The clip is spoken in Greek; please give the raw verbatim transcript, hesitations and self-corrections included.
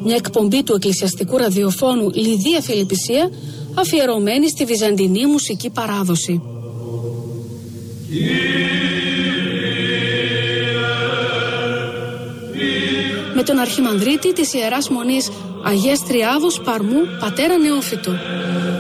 μια εκπομπή του εκκλησιαστικού ραδιοφώνου Λιδία Φιλιππισία, αφιερωμένη στη βυζαντινή μουσική παράδοση. Με τον Αρχιμανδρίτη της Ιεράς Μονής Αγίας Τριάδος Παρμού, πατέρα Νεόφυτο.